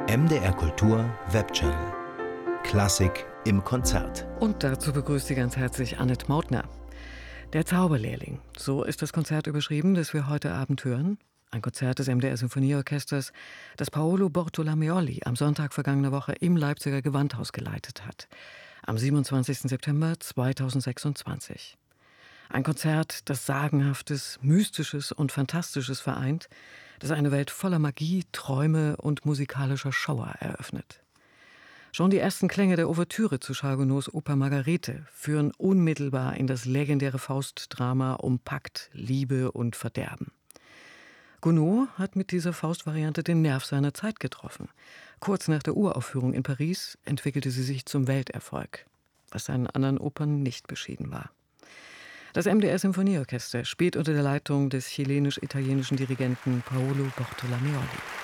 MDR Kultur Webchannel. Klassik im Konzert. Und dazu begrüßt Sie ganz herzlich Annette Mautner. Der Zauberlehrling, so ist das Konzert überschrieben, das wir heute Abend hören. Ein Konzert des MDR Sinfonieorchesters, das Paolo Bortolomeoli am Sonntag vergangener Woche im Leipziger Gewandhaus geleitet hat. Am 27. September 2026. Ein Konzert, das Sagenhaftes, Mystisches und Fantastisches vereint, das eine Welt voller Magie, Träume und musikalischer Schauer eröffnet. Schon die ersten Klänge der Ouvertüre zu Charles Gounod's Oper Margarete führen unmittelbar in das legendäre Faust-Drama um Pakt, Liebe und Verderben. Gounod hat mit dieser Faust-Variante den Nerv seiner Zeit getroffen. Kurz nach der Uraufführung in Paris entwickelte sie sich zum Welterfolg, was seinen anderen Opern nicht beschieden war. Das MDR Sinfonieorchester spielt unter der Leitung des chilenisch-italienischen Dirigenten Paolo Bortolomeoli.